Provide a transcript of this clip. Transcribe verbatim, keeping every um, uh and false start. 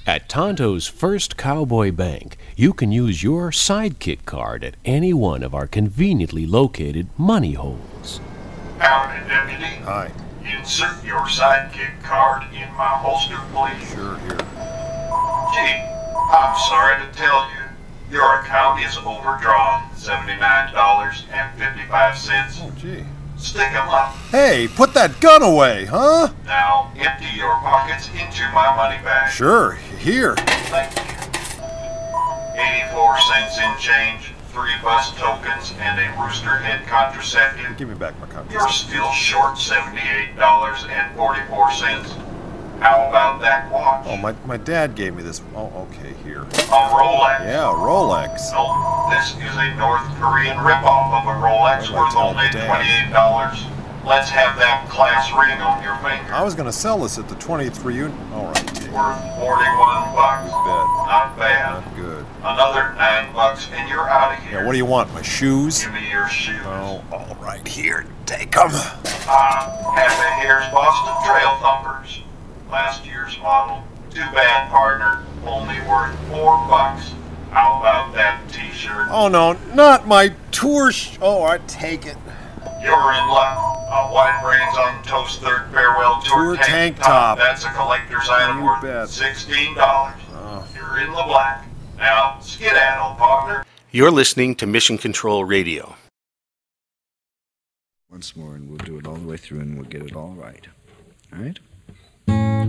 At Tonto's First Cowboy Bank, you can use your Sidekick card at any one of our conveniently located money holes. Howdy, Deputy. Hi. Insert your Sidekick card in my holster, please. Sure, here. Gee, I'm sorry to tell you, your account is overdrawn seventy-nine dollars and fifty-five cents. Oh, gee. Stick 'em up. Hey, put that gun away, huh? Now empty your pockets into my money bag. Sure, here. Thank you. eighty-four cents in change, three bus tokens, and a rooster head contraceptive. Give me back my You're contraceptive. still short seventy-eight dollars and forty-four cents. How about that watch? Oh, my, my dad gave me this. Oh, okay, here. A Rolex. Yeah, Rolex. No, this is a North Korean ripoff of a Rolex I'd like worth to tell only my dad. twenty-eight dollars. Let's have that class ring on your finger. I was gonna sell this at the twenty-three unit. All right, take it. Worth forty-one bucks. You bet. Not bad. Not good. Another nine bucks and you're out of here. Yeah, what do you want? My shoes? Give me your shoes. Oh, all right, here. Take them. Ah, Happy Hair's Boston Trail Thumpers. Last year's model. Too bad, partner. Only worth four bucks. How about that t-shirt? Oh, no, not my tour sh- Oh, all right, take it. You're in luck. A White Brains on Toast Third Farewell Tour, Tour tank top. That's a collector's item You worth bet. sixteen dollars. Oh. You're in the black. Now, skedaddle, partner. You're listening to Mission Control Radio. Once more, and we'll do it all the way through, and we'll get it all right. All right?